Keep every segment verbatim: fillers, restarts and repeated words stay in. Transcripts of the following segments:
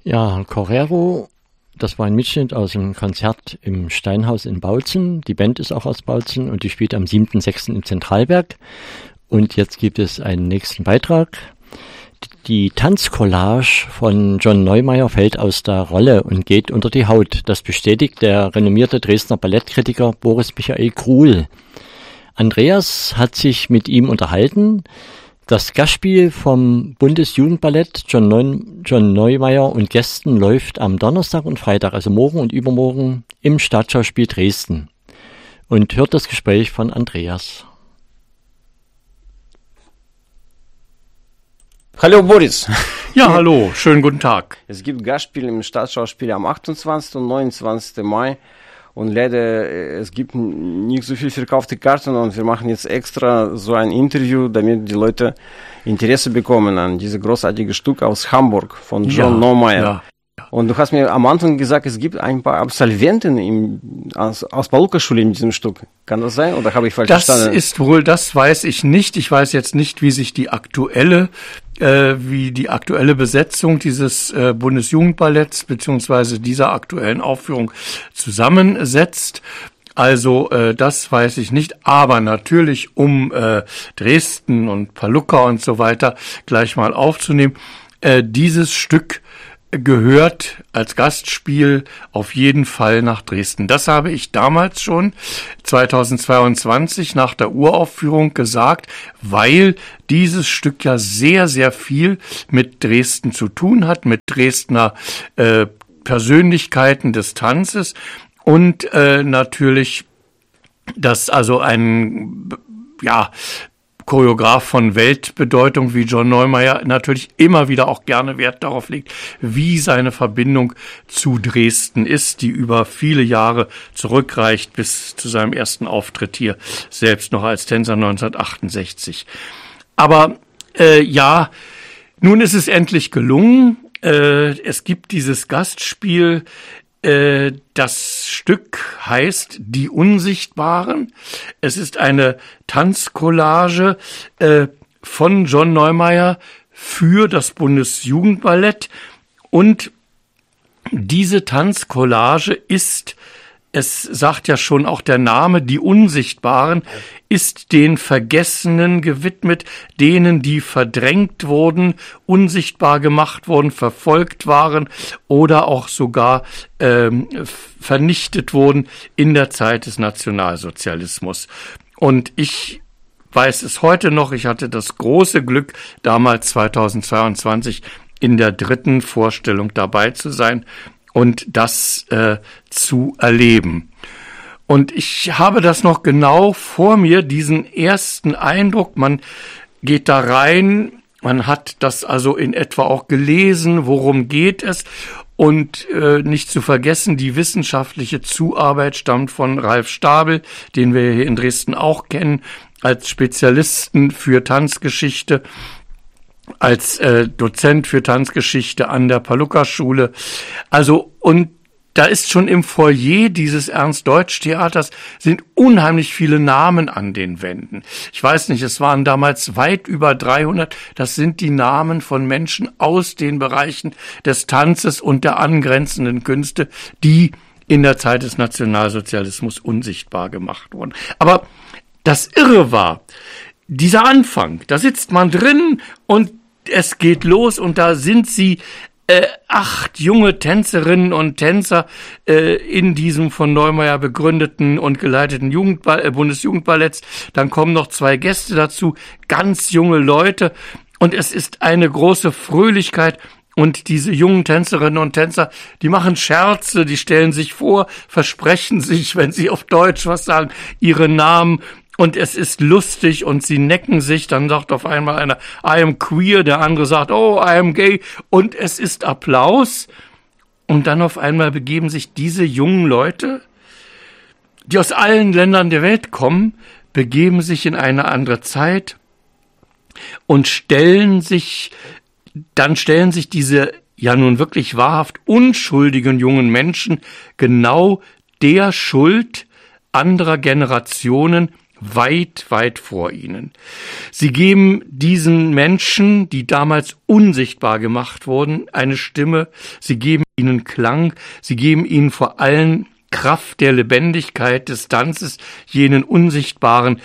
Ja, Correro, das war ein Mitschnitt aus dem Konzert im Steinhaus in Bautzen. Die Band ist auch aus Bautzen und die spielt am siebten sechsten im Zentralberg. Und jetzt gibt es einen nächsten Beitrag. Die Tanzcollage von John Neumeier fällt aus der Rolle und geht unter die Haut. Das bestätigt der renommierte Dresdner Ballettkritiker Boris Michael Kruhl. Andreas hat sich mit ihm unterhalten. Das Gastspiel vom Bundesjugendballett John, Neu- John Neumeier und Gästen läuft am Donnerstag und Freitag, also morgen und übermorgen, im Staatsschauspiel Dresden. Und hört das Gespräch von Andreas. Hallo Boris. Ja, hallo, schönen guten Tag. Es gibt Gastspiel im Staatsschauspiel am achtundzwanzigsten und neunundzwanzigsten Mai. Und leider, es gibt nicht so viel verkaufte Karten und wir machen jetzt extra so ein Interview, damit die Leute Interesse bekommen an dieses großartige Stück aus Hamburg von John Ja, Neumeier. ja. Und du hast mir am Anfang gesagt, es gibt ein paar Absolventen im, aus, aus Paluca-Schule in diesem Stück. Kann das sein? Oder habe ich falsch Das verstanden? ist wohl, das weiß ich nicht. Ich weiß jetzt nicht, wie sich die aktuelle, äh, wie die aktuelle Besetzung dieses äh, Bundesjugendballetts beziehungsweise dieser aktuellen Aufführung zusammensetzt. Also äh, das weiß ich nicht, aber natürlich, um äh, Dresden und Paluca und so weiter gleich mal aufzunehmen, äh, dieses Stück gehört als Gastspiel auf jeden Fall nach Dresden. Das habe ich damals schon zweitausendzweiundzwanzig nach der Uraufführung gesagt, weil dieses Stück ja sehr, sehr viel mit Dresden zu tun hat, mit Dresdner äh, Persönlichkeiten des Tanzes und äh, natürlich, dass also ein, ja, Choreograf von Weltbedeutung wie John Neumeier natürlich immer wieder auch gerne Wert darauf legt, wie seine Verbindung zu Dresden ist, die über viele Jahre zurückreicht bis zu seinem ersten Auftritt hier, selbst noch als Tänzer neunzehnhundertachtundsechzig. Aber äh, ja, nun ist es endlich gelungen. Äh, es gibt dieses Gastspiel. Das Stück heißt Die Unsichtbaren. Es ist eine Tanzcollage äh, von John Neumeier für das Bundesjugendballett. Und diese Tanzcollage ist, es sagt ja schon auch der Name, Die Unsichtbaren, ist den Vergessenen gewidmet, denen, die verdrängt wurden, unsichtbar gemacht wurden, verfolgt waren oder auch sogar ähm, vernichtet wurden in der Zeit des Nationalsozialismus. Und ich weiß es heute noch, ich hatte das große Glück, damals zweitausendzweiundzwanzig in der dritten Vorstellung dabei zu sein und das äh, zu erleben. Und ich habe das noch genau vor mir, diesen ersten Eindruck. Man geht da rein, man hat das also in etwa auch gelesen, worum geht es. Und äh, nicht zu vergessen, die wissenschaftliche Zuarbeit stammt von Ralf Stabel, den wir hier in Dresden auch kennen, als Spezialisten für Tanzgeschichte, als äh, Dozent für Tanzgeschichte an der Paluca-Schule. Also, und da ist schon im Foyer dieses Ernst-Deutsch-Theaters sind unheimlich viele Namen an den Wänden. Ich weiß nicht, es waren damals weit über dreihundert. Das sind die Namen von Menschen aus den Bereichen des Tanzes und der angrenzenden Künste, die in der Zeit des Nationalsozialismus unsichtbar gemacht wurden. Aber das Irre war, dieser Anfang, da sitzt man drin und es geht los und da sind sie Äh, acht junge Tänzerinnen und Tänzer äh, in diesem von Neumeier begründeten und geleiteten Jugendball- äh, Bundesjugendballetts. Dann kommen noch zwei Gäste dazu, ganz junge Leute. Und es ist eine große Fröhlichkeit. Und diese jungen Tänzerinnen und Tänzer, die machen Scherze, die stellen sich vor, versprechen sich, wenn sie auf Deutsch was sagen, ihre Namen. Und es ist lustig und sie necken sich, dann sagt auf einmal einer, I am queer, der andere sagt, oh, I am gay, und es ist Applaus. Und dann auf einmal begeben sich diese jungen Leute, die aus allen Ländern der Welt kommen, begeben sich in eine andere Zeit und stellen sich, dann stellen sich diese ja nun wirklich wahrhaft unschuldigen jungen Menschen genau der Schuld anderer Generationen weit, weit vor ihnen. Sie geben diesen Menschen, die damals unsichtbar gemacht wurden, eine Stimme. Sie geben ihnen Klang. Sie geben ihnen vor allem Kraft der Lebendigkeit des Tanzes, jenen unsichtbaren,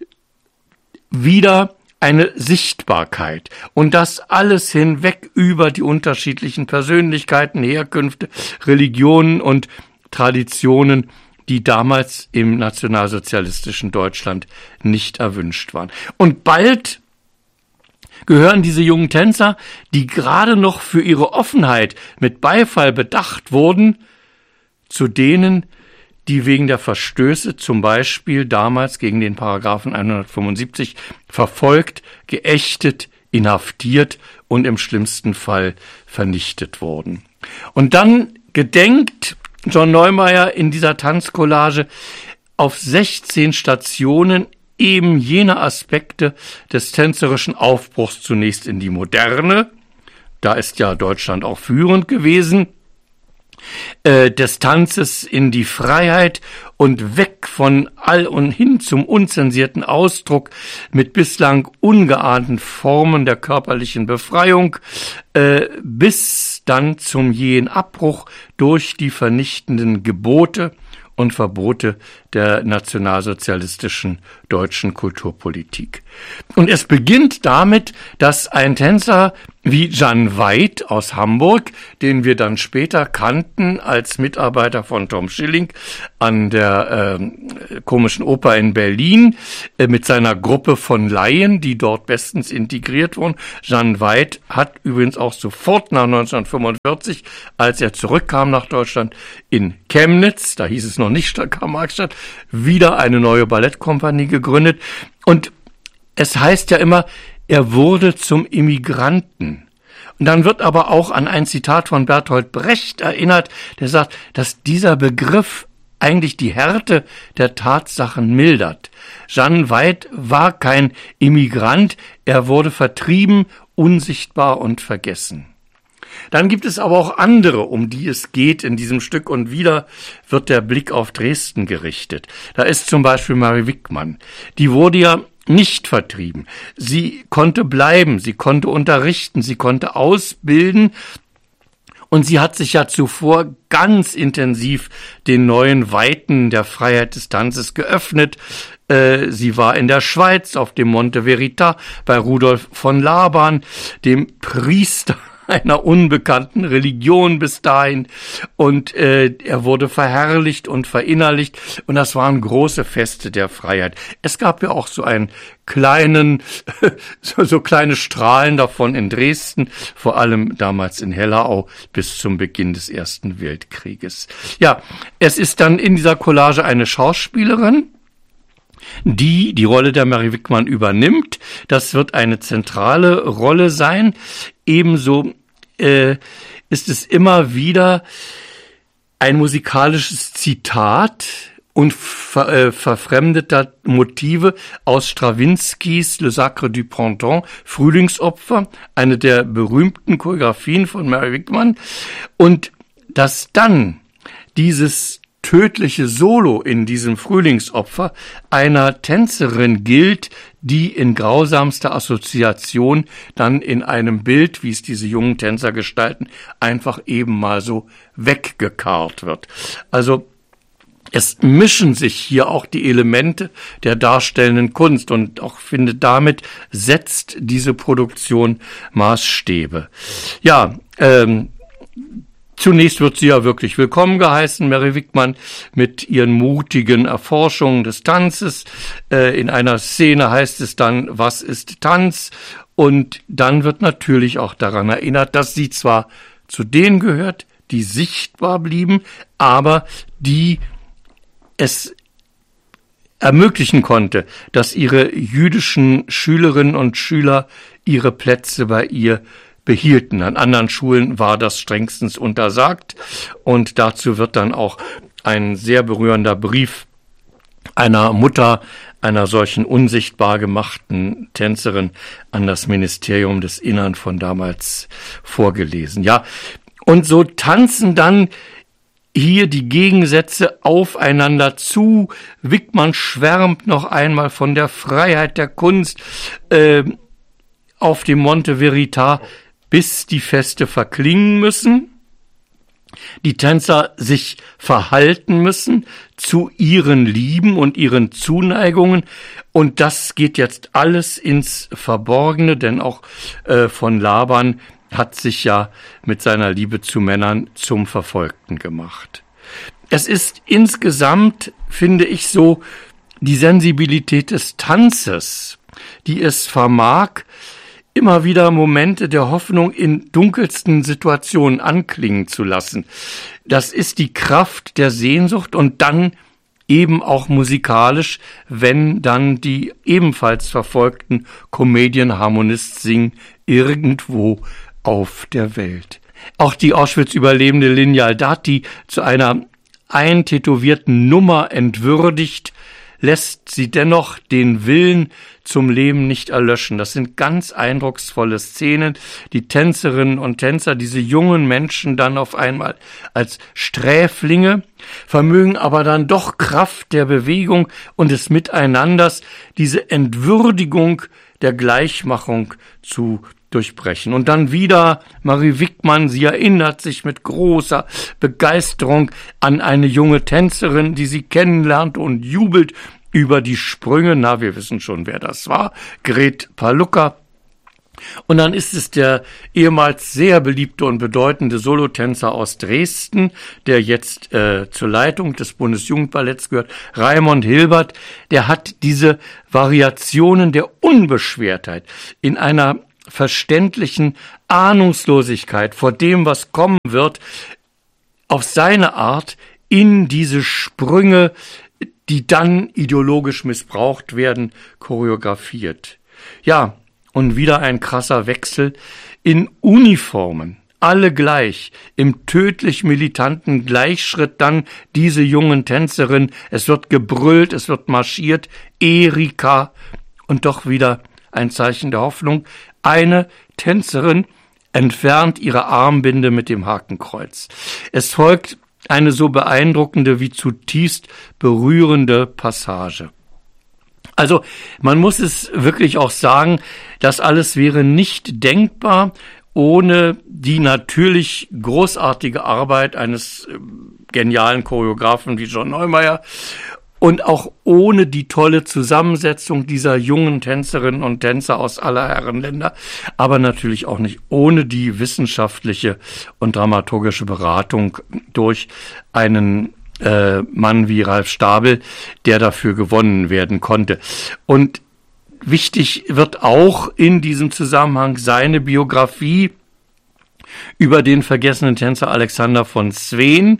wieder eine Sichtbarkeit. Und das alles hinweg über die unterschiedlichen Persönlichkeiten, Herkünfte, Religionen und Traditionen, die damals im nationalsozialistischen Deutschland nicht erwünscht waren. Und bald gehören diese jungen Tänzer, die gerade noch für ihre Offenheit mit Beifall bedacht wurden, zu denen, die wegen der Verstöße zum Beispiel damals gegen den Paragraphen hundertfünfundsiebzig verfolgt, geächtet, inhaftiert und im schlimmsten Fall vernichtet wurden. Und dann gedenkt John Neumeier in dieser Tanzcollage auf sechzehn Stationen eben jene Aspekte des tänzerischen Aufbruchs, zunächst in die Moderne, da ist ja Deutschland auch führend gewesen, äh, des Tanzes in die Freiheit und weg von all und hin zum unzensierten Ausdruck mit bislang ungeahnten Formen der körperlichen Befreiung, äh, bis dann zum jähen Abbruch durch die vernichtenden Gebote und Verbote der nationalsozialistischen deutschen Kulturpolitik. Und es beginnt damit, dass ein Tänzer wie Jan Veit aus Hamburg, den wir dann später kannten als Mitarbeiter von Tom Schilling an der äh, Komischen Oper in Berlin, äh, mit seiner Gruppe von Laien, die dort bestens integriert wurden. Jan Veit hat übrigens auch sofort nach neunzehnhundertfünfundvierzig, als er zurückkam nach Deutschland, in Chemnitz, da hieß es noch nicht Karl-Marx-Stadt, wieder eine neue Ballettkompanie gegründet. Und es heißt ja immer, er wurde zum Immigranten. Und dann wird aber auch an ein Zitat von Bertolt Brecht erinnert, der sagt, dass dieser Begriff eigentlich die Härte der Tatsachen mildert. Jan Veit war kein Immigrant, er wurde vertrieben, unsichtbar und vergessen. Dann gibt es aber auch andere, um die es geht in diesem Stück, und wieder wird der Blick auf Dresden gerichtet. Da ist zum Beispiel Marie Wickmann. Die wurde ja nicht vertrieben. Sie konnte bleiben, sie konnte unterrichten, sie konnte ausbilden, und sie hat sich ja zuvor ganz intensiv den neuen Weiten der Freiheit des Tanzes geöffnet. Äh, sie war in der Schweiz auf dem Monte Verita bei Rudolf von Laban, dem Priester einer unbekannten Religion bis dahin, und äh, er wurde verherrlicht und verinnerlicht, und das waren große Feste der Freiheit. Es gab ja auch so einen kleinen, so, so kleine Strahlen davon in Dresden, vor allem damals in Hellerau bis zum Beginn des Ersten Weltkrieges. Ja, es ist dann in dieser Collage eine Schauspielerin, die die Rolle der Marie Wickmann übernimmt. Das wird eine zentrale Rolle sein. Ebenso äh, ist es immer wieder ein musikalisches Zitat und ver, äh, verfremdeter Motive aus Strawinskys Le Sacre du Printemps, Frühlingsopfer, eine der berühmten Choreografien von Marie Wickmann. Und dass dann dieses tödliche Solo in diesem Frühlingsopfer einer Tänzerin gilt, die in grausamster Assoziation dann in einem Bild, wie es diese jungen Tänzer gestalten, einfach eben mal so weggekarrt wird. Also es mischen sich hier auch die Elemente der darstellenden Kunst, und auch finde, damit setzt diese Produktion Maßstäbe. Ja, ähm, zunächst wird sie ja wirklich willkommen geheißen, Marie Wickmann, mit ihren mutigen Erforschungen des Tanzes. Äh, in einer Szene heißt es dann, was ist Tanz? Und dann wird natürlich auch daran erinnert, dass sie zwar zu denen gehört, die sichtbar blieben, aber die es ermöglichen konnte, dass ihre jüdischen Schülerinnen und Schüler ihre Plätze bei ihr behielten. An anderen Schulen war das strengstens untersagt, und dazu wird dann auch ein sehr berührender Brief einer Mutter einer solchen unsichtbar gemachten Tänzerin an das Ministerium des Innern von damals vorgelesen. Ja, und so tanzen dann hier die Gegensätze aufeinander zu. Wickmann schwärmt noch einmal von der Freiheit der Kunst äh, auf dem Monte Verita, bis die Feste verklingen müssen, die Tänzer sich verhalten müssen zu ihren Lieben und ihren Zuneigungen, und das geht jetzt alles ins Verborgene, denn auch äh, von Laban hat sich ja mit seiner Liebe zu Männern zum Verfolgten gemacht. Es ist insgesamt, finde ich, so die Sensibilität des Tanzes, die es vermag, immer wieder Momente der Hoffnung in dunkelsten Situationen anklingen zu lassen. Das ist die Kraft der Sehnsucht und dann eben auch musikalisch, wenn dann die ebenfalls verfolgten Comedian Harmonists singen, irgendwo auf der Welt. Auch die Auschwitz-Überlebende Linyal Dati zu einer eintätowierten Nummer entwürdigt, lässt sie dennoch den Willen zum Leben nicht erlöschen. Das sind ganz eindrucksvolle Szenen. Die Tänzerinnen und Tänzer, diese jungen Menschen dann auf einmal als Sträflinge, vermögen aber dann doch Kraft der Bewegung und des Miteinanders diese Entwürdigung der Gleichmachung zu durchbrechen. Und dann wieder Marie Wickmann, sie erinnert sich mit großer Begeisterung an eine junge Tänzerin, die sie kennenlernt, und jubelt über die Sprünge. Na, wir wissen schon, wer das war. Gret Palucka. Und dann ist es der ehemals sehr beliebte und bedeutende Solotänzer aus Dresden, der jetzt äh, zur Leitung des Bundesjugendballetts gehört, Raimund Hilbert. Der hat diese Variationen der Unbeschwertheit in einer verständlichen Ahnungslosigkeit vor dem, was kommen wird, auf seine Art in diese Sprünge, die dann ideologisch missbraucht werden, choreografiert. Ja, und wieder ein krasser Wechsel in Uniformen. Alle gleich, im tödlich militanten Gleichschritt dann diese jungen Tänzerinnen. Es wird gebrüllt, es wird marschiert. Erika. Und doch wieder ein Zeichen der Hoffnung. Eine Tänzerin entfernt ihre Armbinde mit dem Hakenkreuz. Es folgt eine so beeindruckende wie zutiefst berührende Passage. Also man muss es wirklich auch sagen, das alles wäre nicht denkbar ohne die natürlich großartige Arbeit eines genialen Choreografen wie John Neumeier und auch ohne die tolle Zusammensetzung dieser jungen Tänzerinnen und Tänzer aus aller Herren Länder, aber natürlich auch nicht ohne die wissenschaftliche und dramaturgische Beratung durch einen äh, Mann wie Ralf Stabel, der dafür gewonnen werden konnte. Und wichtig wird auch in diesem Zusammenhang seine Biografie über den vergessenen Tänzer Alexander von Zween,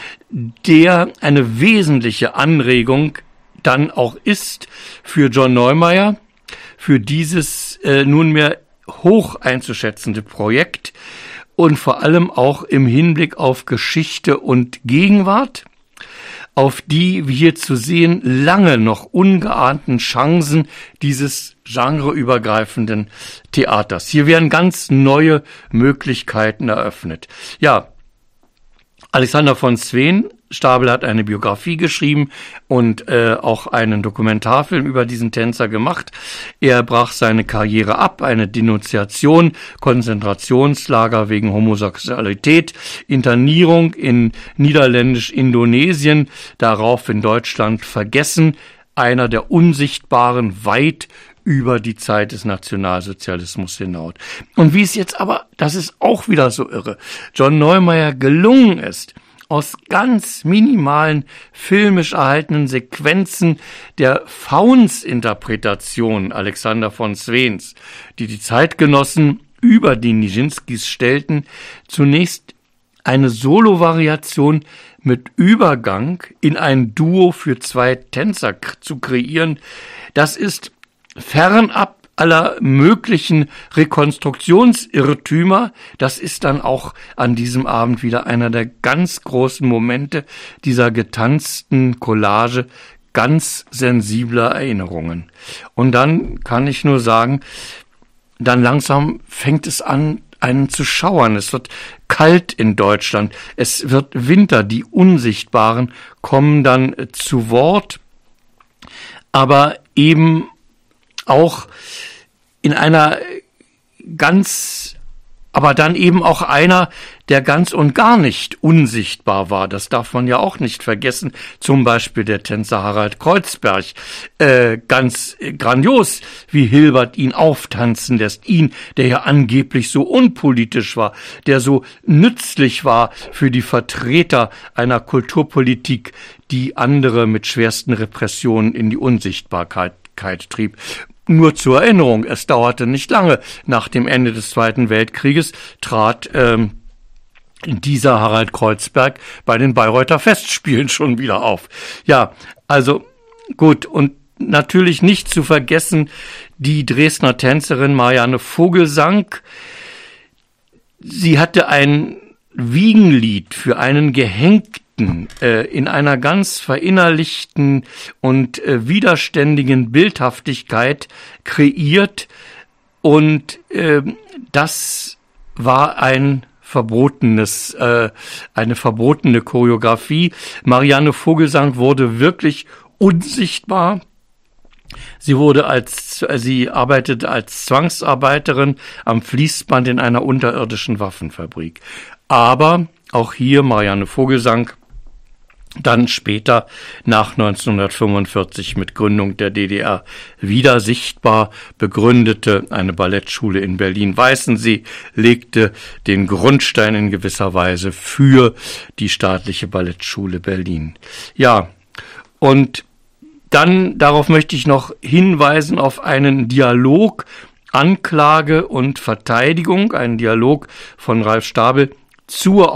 der eine wesentliche Anregung dann auch ist für John Neumeier, für dieses äh, nunmehr hoch einzuschätzende Projekt und vor allem auch im Hinblick auf Geschichte und Gegenwart, auf die, wie hier zu sehen, lange noch ungeahnten Chancen dieses genreübergreifenden Theaters. Hier werden ganz neue Möglichkeiten eröffnet. Ja, Alexander von Zween, Stabel hat eine Biografie geschrieben und äh, auch einen Dokumentarfilm über diesen Tänzer gemacht. Er brach seine Karriere ab, eine Denunziation, Konzentrationslager wegen Homosexualität, Internierung in Niederländisch-Indonesien, darauf in Deutschland vergessen, einer der Unsichtbaren, weit über die Zeit des Nationalsozialismus hinaus. Und wie es jetzt aber, das ist auch wieder so irre, John Neumeier gelungen ist, aus ganz minimalen filmisch erhaltenen Sequenzen der Fauns-Interpretation Alexander von Zweens, die die Zeitgenossen über die Nijinsky's stellten, zunächst eine Solo-Variation mit Übergang in ein Duo für zwei Tänzer zu kreieren. Das ist fernab aller möglichen Rekonstruktionsirrtümer. Das ist dann auch an diesem Abend wieder einer der ganz großen Momente dieser getanzten Collage ganz sensibler Erinnerungen. Und dann kann ich nur sagen, dann langsam fängt es an, einen zu schauern. Es wird kalt in Deutschland. Es wird Winter. Die Unsichtbaren kommen dann zu Wort, aber eben auch in einer ganz, aber dann eben auch einer, der ganz und gar nicht unsichtbar war. Das darf man ja auch nicht vergessen. Zum Beispiel der Tänzer Harald Kreuzberg. Äh, ganz grandios, wie Hilbert ihn auftanzen lässt. Ihn, der ja angeblich so unpolitisch war, der so nützlich war für die Vertreter einer Kulturpolitik, die andere mit schwersten Repressionen in die Unsichtbarkeit trieb. Nur zur Erinnerung, es dauerte nicht lange. Nach dem Ende des Zweiten Weltkrieges trat ähm, dieser Harald Kreuzberg bei den Bayreuther Festspielen schon wieder auf. Ja, also gut, und natürlich nicht zu vergessen die Dresdner Tänzerin Marianne Vogelsang. Sie hatte ein Wiegenlied für einen Gehängten äh, in einer ganz verinnerlichten und äh, widerständigen Bildhaftigkeit kreiert, und äh, das war ein verbotenes, äh, eine verbotene Choreografie. Marianne Vogelsang wurde wirklich unsichtbar. Sie wurde als, sie arbeitete als Zwangsarbeiterin am Fließband in einer unterirdischen Waffenfabrik. Aber auch hier Marianne Vogelsang, dann später nach neunzehnhundertfünfundvierzig mit Gründung der D D R wieder sichtbar, begründete eine Ballettschule in Berlin-Weißensee, legte den Grundstein in gewisser Weise für die staatliche Ballettschule Berlin. Ja, und dann, darauf möchte ich noch hinweisen, auf einen Dialog Anklage und Verteidigung, einen Dialog von Ralf Stabel zur